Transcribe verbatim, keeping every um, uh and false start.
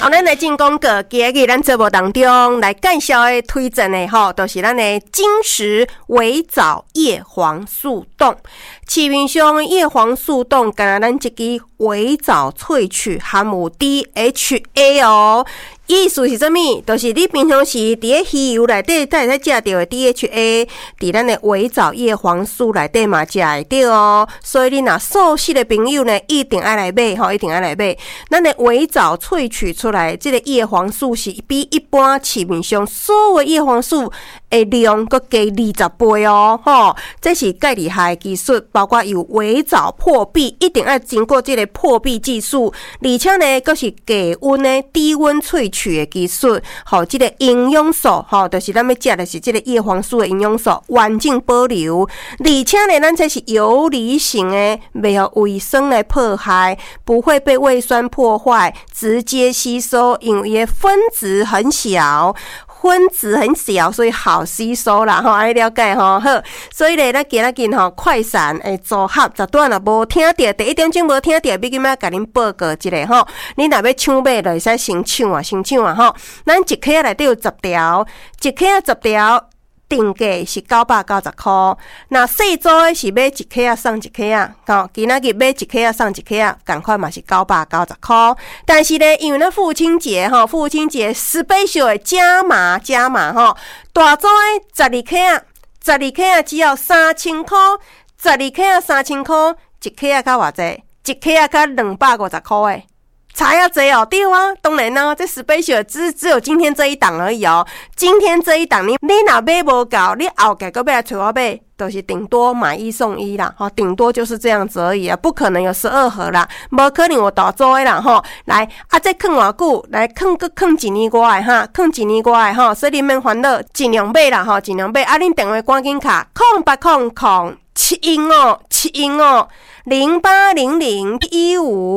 好，咱来进广告，今日咱节目当中来介绍的推荐的吼，都、就是咱的金石维藻叶黄素冻。市面上的叶黄素冻，敢若咱一支维藻萃取含有 D H A 哦。意思是啥物？就是你平常时伫咧鱼油内底，才会使食到的 D H A， 伫咱的维藻叶黄素内底嘛食会到哦。所以你若素食的朋友呢，一定爱来买吼，一定爱来买。咱的维藻萃取出来，这个叶黄素是比一般市面上所有叶黄素的量搁加二十倍哦，吼！这是介厉害的技术，包括有维藻破壁，一定要经过这个破壁技术，而且呢，搁是低温的低温萃取。的技术，吼，这个营养素，吼，就是咱要食的是这个叶黄素的营养素，完整保留，而且呢，咱这是游离型的，没有胃酸来破坏，不会被胃酸破坏，直接吸收，因为分子很小。分子很小，所以好吸收啦，吼，爱了解吼，好，所以咧，咱今仔日吼快闪诶组合，十段若无听到，第一点钟无听到，要今仔甲恁报告一下吼，你若要抢买，就会使先抢啊，先抢啊吼，咱一克内底有十条，一克十条。定价是九百九十块，那细组的是买一克啊送一克啊，吼，今仔日买一克啊送一克啊，同款嘛是九百九十块。但是呢，因为咱父亲节吼，父亲节 special 的加码加码吼，大组的十二克啊，十二克啊只要三千块，十二克啊三千块，一克啊较偌济，一克啊较两百五十块诶。差要济哦，对啊，当然啦、啊，这 special 只只有今天这一档而已哦。今天这一档，你你若买无够，你后个搁要来找我买，都、就是顶多买一送一啦，哈，顶多就是这样子而已啊，不可能有十二盒啦，无可能有大组的啦，吼。来，啊，再放偌久，来放搁放一年外的哈，放一年外的哈，所以你免烦恼，尽量买啦，吼，尽量买。啊，恁电话赶紧卡，空八空空七英哦，七英哦，零八零零一五。